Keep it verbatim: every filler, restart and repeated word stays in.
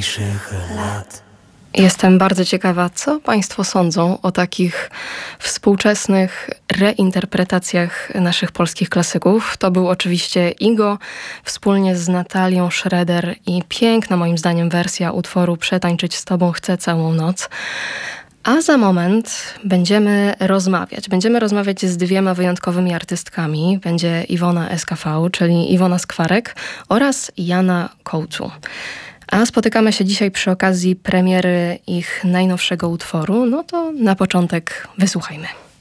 najpiękniejszych lat. Jestem bardzo ciekawa, co Państwo sądzą o takich współczesnych reinterpretacjach naszych polskich klasyków. To był oczywiście Igo wspólnie z Natalią Schroeder i piękna moim zdaniem wersja utworu Przetańczyć z Tobą chcę całą noc. A za moment będziemy rozmawiać. Będziemy rozmawiać z dwiema wyjątkowymi artystkami. Będzie Iwona S K V, czyli Iwona Skwarek oraz Jana Kołcu. A spotykamy się dzisiaj przy okazji premiery ich najnowszego utworu. No to na początek wysłuchajmy.